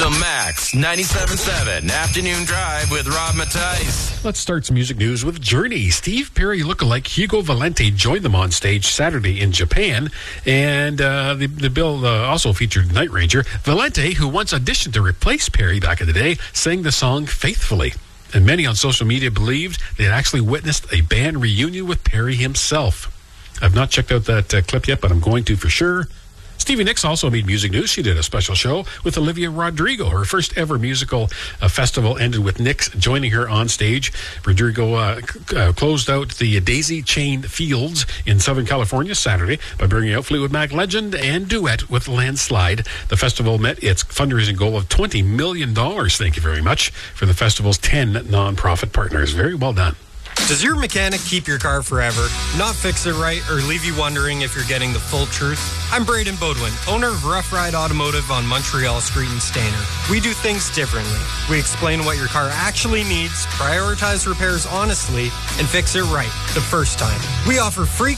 The Max 97.7 Afternoon Drive with Rob Mattice. Let's start some music news with Journey. Steve Perry lookalike Hugo Valente joined them on stage Saturday in Japan, and the bill also featured Night Ranger. Valente, who once auditioned to replace Perry back in the day, sang the song faithfully. And many on social media believed they had actually witnessed a band reunion with Perry himself. I've not checked out that clip yet, but I'm going to for sure. Stevie Nicks also made music news. She did a special show with Olivia Rodrigo. Her first ever musical festival ended with Nicks joining her on stage. Rodrigo closed out the Daisy Chain Fields in Southern California Saturday by bringing out Fleetwood Mac legend and duet with Landslide. The festival met its fundraising goal of $20 million. Thank you very much for the festival's 10 nonprofit partners. Very well done. Does your mechanic keep your car forever, not fix it right, or leave you wondering if you're getting the full truth? I'm Braden Bodwin, owner of Rough Ride Automotive on Montreal Street in Stayner. We do things differently. We explain what your car actually needs, prioritize repairs honestly, and fix it right the first time. We offer free